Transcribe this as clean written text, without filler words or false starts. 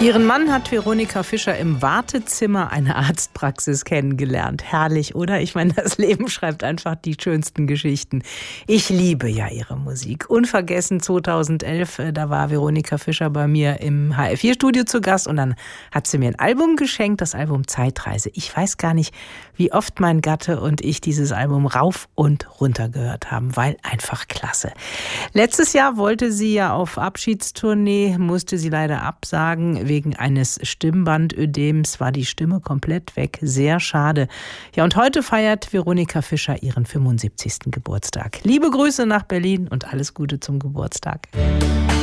Ihren Mann hat Veronika Fischer im Wartezimmer einer Arztpraxis kennengelernt. Herrlich, oder? Ich meine, das Leben schreibt einfach die schönsten Geschichten. Ich liebe ja ihre Musik. Unvergessen 2011, da war Veronika Fischer bei mir im HR4-Studio zu Gast und dann hat sie mir ein Album geschenkt, das Album Zeitreise. Ich weiß gar nicht, wie oft mein Gatte und ich dieses Album rauf und runter gehört haben, weil einfach klasse. Letztes Jahr wollte sie ja auf Abschiedstournee, musste sie leider absagen. Wegen eines Stimmbandödems war die Stimme komplett weg. Sehr schade. Ja, und heute feiert Veronika Fischer ihren 75. Geburtstag. Liebe Grüße nach Berlin und alles Gute zum Geburtstag.